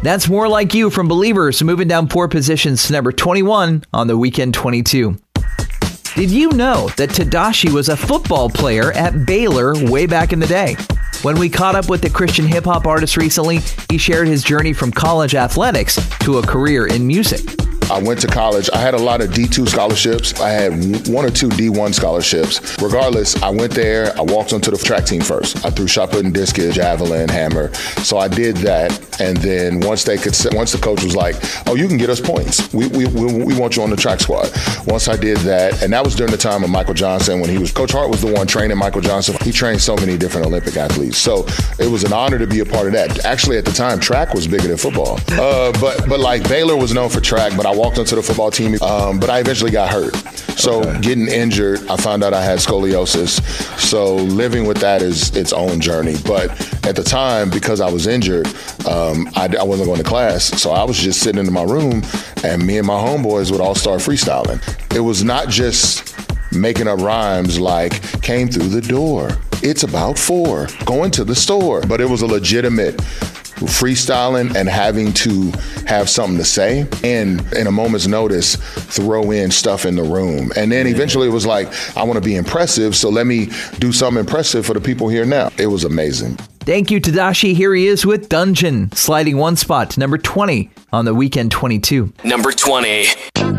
That's More Like You from Believers, moving down 4 positions to number 21 on the Weekend 22. Did you know that Tedashii was a football player at Baylor way back in the day? When we caught up with the Christian hip-hop artist recently, he shared his journey from college athletics to a career in music. I went to college. I had a lot of D2 scholarships. I had 1 or 2 D1 scholarships. Regardless, I went there. I walked onto the track team first. I threw shot put and discus, javelin, hammer. So I did that. And then once the coach was like, "Oh, you can get us points. We want you on the track squad." Once I did that, and that was during the time of Michael Johnson when Coach Hart was the one training Michael Johnson. He trained so many different Olympic athletes. So it was an honor to be a part of that. Actually, at the time, track was bigger than football. But like Baylor was known for track, but I walked onto the football team, but I eventually got hurt. So getting injured, I found out I had scoliosis. So living with that is its own journey. But at the time, because I was injured, I wasn't going to class. So I was just sitting in my room, and me and my homeboys would all start freestyling. It was not just making up rhymes like came through the door. It's about 4, going to the store. But it was a legitimate freestyling and having to have something to say and in a moment's notice throw in stuff in the room. And then eventually it was like, I want to be impressive, so let me do something impressive for the people here now. It was amazing. Thank you, Tedashii. Here he is with Dungeon, sliding 1 spot to number 20 on the Weekend 22. Number 20.